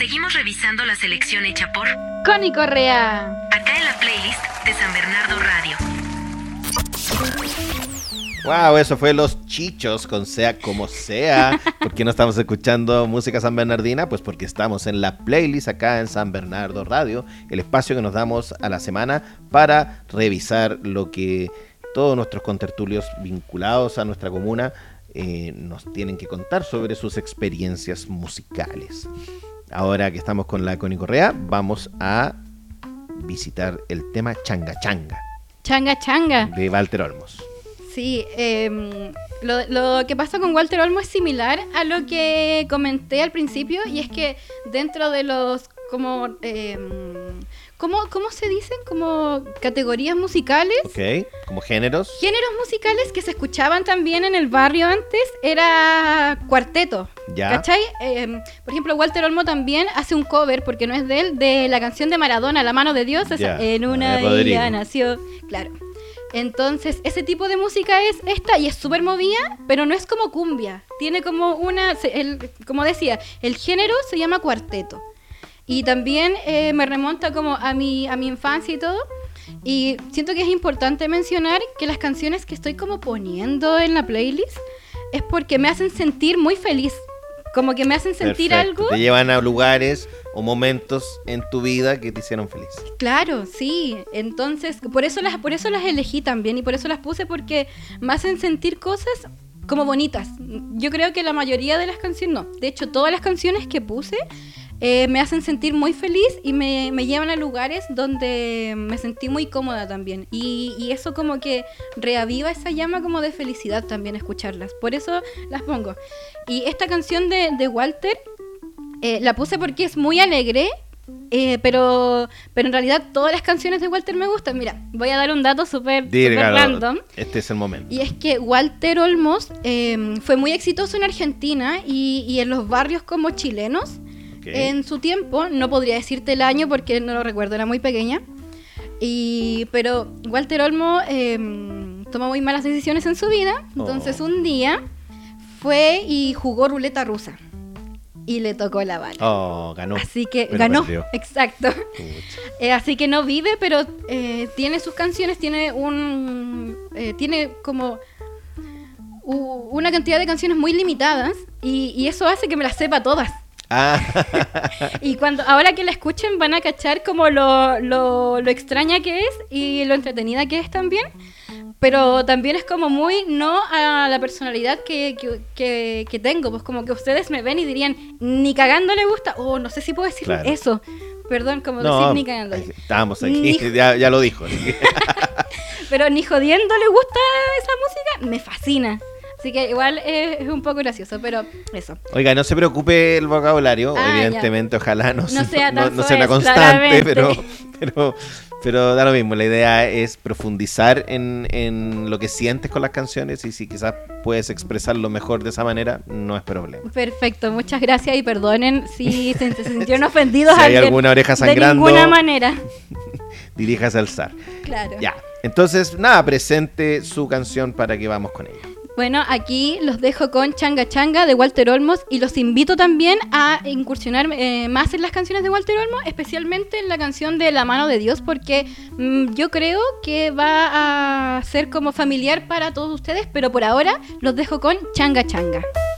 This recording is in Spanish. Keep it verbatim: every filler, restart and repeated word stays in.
Seguimos revisando la selección hecha por Connie Correa. Acá en la playlist de San Bernardo Radio. Wow, eso fue Los Chichos con Sea Como Sea. ¿Por qué no estamos escuchando música sanbernardina? Pues porque estamos en la playlist acá en San Bernardo Radio, el espacio que nos damos a la semana para revisar lo que todos nuestros contertulios vinculados a nuestra comuna eh, nos tienen que contar sobre sus experiencias musicales. Ahora que estamos con la Connie Correa, vamos a visitar el tema Changa Changa. Changa Changa. De Walter Olmos. Sí, eh, lo, lo que pasa con Walter Olmos es similar a lo que comenté al principio, y es que dentro de los como eh, ¿cómo, ¿cómo se dicen? Como categorías musicales. Ok, como géneros. Géneros musicales que se escuchaban también en el barrio antes, era cuarteto. Ya. ¿Cachai? Eh, por ejemplo, Walter Olmo también hace un cover, porque no es de él, de la canción de Maradona, La mano de Dios, esa, en una día nació. Claro. Entonces, ese tipo de música es esta, y es súper movida, pero no es como cumbia. Tiene como una, el, como decía, el género se llama cuarteto. Y también eh, me remonta como a mi, a mi infancia y todo. Y siento que es importante mencionar que las canciones que estoy como poniendo en la playlist es porque me hacen sentir muy feliz. Como que me hacen sentir Perfecto. algo. Te llevan a lugares o momentos en tu vida que te hicieron feliz. Claro, sí. Entonces, por eso las, por eso las elegí también, y por eso las puse, porque me hacen sentir cosas como bonitas. Yo creo que la mayoría de las canciones, no, de hecho todas las canciones que puse eh, me hacen sentir muy feliz y me, me llevan a lugares donde me sentí muy cómoda también. Y, y eso como que reaviva esa llama como de felicidad también escucharlas. Por eso las pongo. Y esta canción de, de Walter eh, la puse porque es muy alegre, eh, pero, pero en realidad todas las canciones de Walter me gustan. Mira, voy a dar un dato súper random. Este es el momento. Y es que Walter Olmos eh, fue muy exitoso en Argentina y, y en los barrios como chilenos. Okay. En su tiempo, no podría decirte el año porque no lo recuerdo, era muy pequeña. Y, pero Walter Olmo eh, tomó muy malas decisiones en su vida. Entonces oh. un día fue y jugó ruleta rusa y le tocó la bala. Oh, ganó. Así que ganó, perdió. Exacto. Eh, así que no vive, pero eh, tiene sus canciones, tiene un, eh, tiene como uh, una cantidad de canciones muy limitadas, y, y eso hace que me las sepa todas. Ah. Y cuando ahora que la escuchen van a cachar como lo, lo, lo extraña que es y lo entretenida que es también. Pero también es como muy no a la personalidad que, que, que, que tengo. Pues como que ustedes me ven y dirían, ni cagando le gusta. O oh, no sé si puedo decir claro. eso. Perdón, como no, decir ni cagando. Estábamos aquí, ni... ya, ya lo dijo. Pero ni jodiendo le gusta esa música, me fascina. Así que igual es, es un poco gracioso, pero eso. Oiga, no se preocupe el vocabulario, ah, evidentemente, ya. Ojalá no, no sea, no, tan no sea una constante, pero, pero, pero da lo mismo. La idea es profundizar en, en lo que sientes con las canciones, y si quizás puedes expresarlo mejor de esa manera, no es problema. Perfecto, muchas gracias, y perdonen si se, se sintieron ofendidos. Si hay alguna oreja sangrando, de ninguna manera. Diríjase al zar. Claro. Ya, entonces, nada, presente su canción para que vamos con ella. Bueno, aquí los dejo con Changa Changa de Walter Olmos, y los invito también a incursionar eh, más en las canciones de Walter Olmos, especialmente en la canción de La mano de Dios, porque mmm, yo creo que va a ser como familiar para todos ustedes, pero por ahora los dejo con Changa Changa.